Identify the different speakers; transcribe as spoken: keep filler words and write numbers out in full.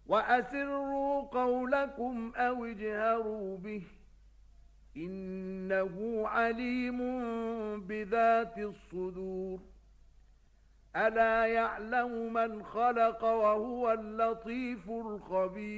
Speaker 1: وأسروا قولكم أو اجهروا به إنه عليم بذات الصدور ألا يعلم من خلق وهو اللطيف الخبير